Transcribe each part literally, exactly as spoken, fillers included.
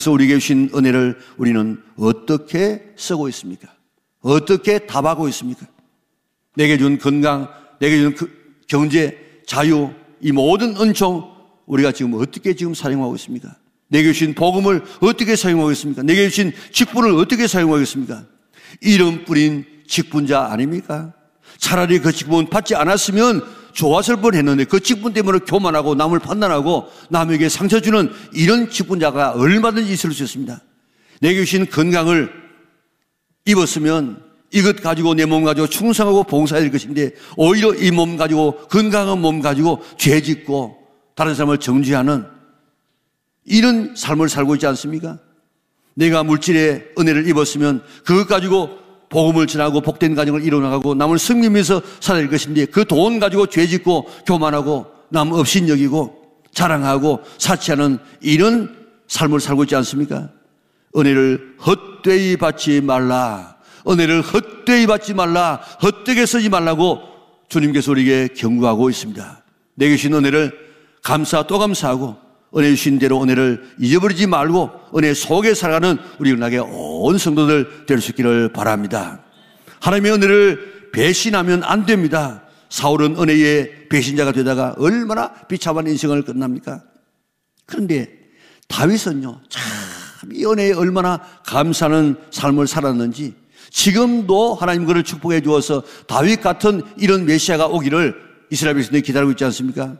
그래서 우리에게 주신 은혜를 우리는 어떻게 쓰고 있습니까? 어떻게 답하고 있습니까? 내게 준 건강, 내게 준 경제, 자유, 이 모든 은총 우리가 지금 어떻게 지금 사용하고 있습니까? 내게 주신 복음을 어떻게 사용하고 있습니까? 내게 주신 직분을 어떻게 사용하고 있습니까? 이름 뿌린 직분자 아닙니까? 차라리 그 직분 받지 않았으면 좋았을 뻔했는데 그 직분 때문에 교만하고 남을 판단하고 남에게 상처 주는 이런 직분자가 얼마든지 있을 수 있습니다. 내게 주신 건강을 입었으면 이것 가지고 내 몸 가지고 충성하고 봉사해야 될 것인데 오히려 이 몸 가지고 건강한 몸 가지고 죄 짓고 다른 사람을 정죄하는 이런 삶을 살고 있지 않습니까? 내가 물질의 은혜를 입었으면 그것 가지고 복음을 전하고 복된 가정을 이뤄나가고 남을 승리하면서 살아야 될 것인데 그 돈 가지고 죄 짓고 교만하고 남 업신여기고 자랑하고 사치하는 이런 삶을 살고 있지 않습니까? 은혜를 헛되이 받지 말라. 은혜를 헛되이 받지 말라. 헛되게 쓰지 말라고 주님께서 우리에게 경고하고 있습니다. 내게 주신 은혜를 감사 또 감사하고 은혜 주신 대로 은혜를 잊어버리지 말고 은혜 속에 살아가는 우리 은하계 온 성도들 될 수 있기를 바랍니다. 하나님의 은혜를 배신하면 안 됩니다. 사울은 은혜의 배신자가 되다가 얼마나 비참한 인생을 끝납니까? 그런데 다윗은요, 참 이 은혜에 얼마나 감사하는 삶을 살았는지 지금도 하나님 그를 축복해 주어서 다윗 같은 이런 메시아가 오기를 이스라엘 백성들이 기다리고 있지 않습니까?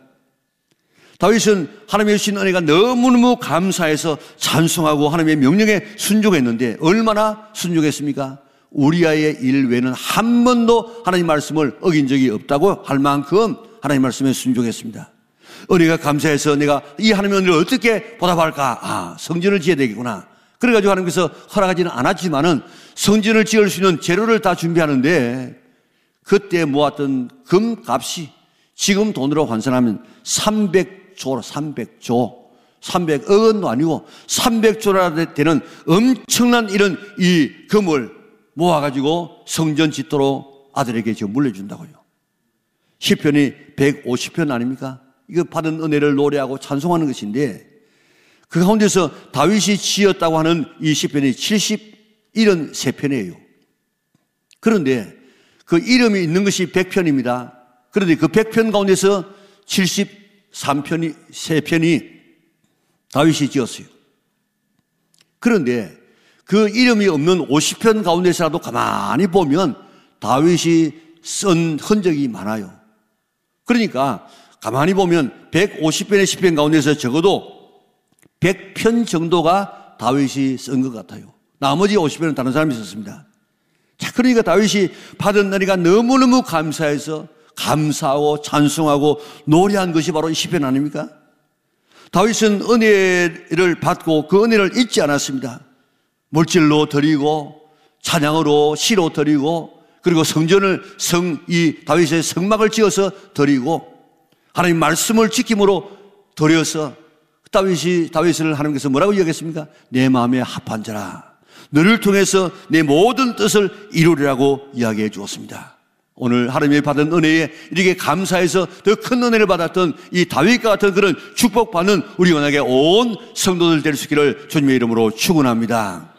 다윗은 하나님의 주신 은혜가 너무너무 감사해서 찬송하고 하나님의 명령에 순종했는데 얼마나 순종했습니까? 우리아의 일 외에는 한 번도 하나님 말씀을 어긴 적이 없다고 할 만큼 하나님 말씀에 순종했습니다. 은혜가 감사해서 내가 이 하나님의 은혜를 어떻게 보답할까? 아, 성전을 지어야 되겠구나. 그래가지고 하나님께서 허락하지는 않았지만은 성전을 지을 수 있는 재료를 다 준비하는데 그때 모았던 금값이 지금 돈으로 환산하면 삼백조, 삼백조, 삼백억 원도 아니고 삼백조나 되는 엄청난 이런 이 금을 모아가지고 성전 짓도록 아들에게 지금 물려준다고요. 시편이 백오십 편 아닙니까? 이거 받은 은혜를 노래하고 찬송하는 것인데 그 가운데서 다윗이 지었다고 하는 이 시편이 칠십칠흔세 편이에요. 그런데 그 이름이 있는 것이 백 편입니다. 그런데 그 백 편 가운데서 칠십삼 편이, 세 편이 다윗이 지었어요. 그런데 그 이름이 없는 오십 편 가운데서라도 가만히 보면 다윗이 쓴 흔적이 많아요. 그러니까 가만히 보면 백오십 편의 시편 가운데서 적어도 백 편 정도가 다윗이 쓴 것 같아요. 나머지 오십 편은 다른 사람이 썼습니다. 자, 그러니까 다윗이 받은 은혜가 너무너무 감사해서 감사하고 찬송하고 노래한 것이 바로 이 시편 아닙니까? 다윗은 은혜를 받고 그 은혜를 잊지 않았습니다. 물질로 드리고 찬양으로 시로 드리고 그리고 성전을 성, 이 다윗의 성막을 지어서 드리고 하나님 말씀을 지킴으로 드려서 다윗이, 다윗을 하나님께서 뭐라고 이야기했습니까? 내 마음에 합한 자라. 너를 통해서 내 모든 뜻을 이루리라고 이야기해 주었습니다. 오늘 하나님이 받은 은혜에 이렇게 감사해서 더 큰 은혜를 받았던 이 다윗과 같은 그런 축복받는 우리 원하게 온 성도들 될 수 있기를 주님의 이름으로 축원합니다.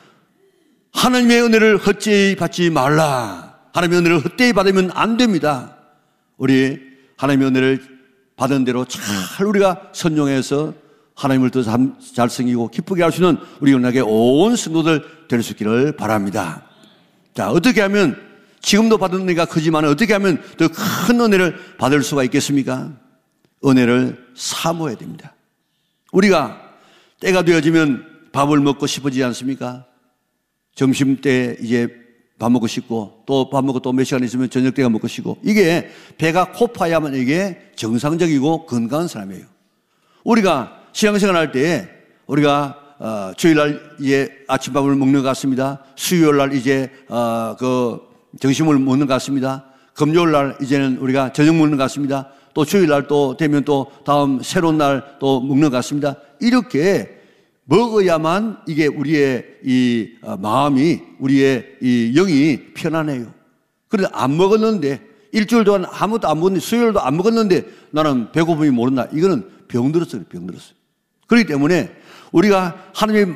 하나님의 은혜를 헛되이 받지 말라. 하나님의 은혜를 헛되이 받으면 안 됩니다. 우리 하나님의 은혜를 받은 대로 잘 우리가 선용해서 하나님을 더 잘 섬기고 기쁘게 할 수 있는 우리 원하게 온 성도들 될 수 있기를 바랍니다. 자, 어떻게 하면 지금도 받은 은혜가 크지만 어떻게 하면 더 큰 은혜를 받을 수가 있겠습니까? 은혜를 사모해야 됩니다. 우리가 때가 되어지면 밥을 먹고 싶어지지 않습니까? 점심 때 이제 밥 먹고 싶고 또 밥 먹고 또 몇 시간 있으면 저녁 때가 먹고 싶고 이게 배가 고파야만 이게 정상적이고 건강한 사람이에요. 우리가 신앙생활 할 때 우리가 어, 주일날 이제 아침밥을 먹는 것 같습니다. 수요일날 이제 어, 그 점심을 먹는 것 같습니다. 금요일날 이제는 우리가 저녁 먹는 것 같습니다. 또 주일날 또 되면 또 다음 새로운 날 또 먹는 것 같습니다. 이렇게 먹어야만 이게 우리의 이 마음이 우리의 이 영이 편안해요. 그런데 안 먹었는데 일주일 동안 아무것도 안 먹었는데 수요일도 안 먹었는데 나는 배고픔이 모른다. 이거는 병들었어요. 병들었어요. 그렇기 때문에 우리가 하나님의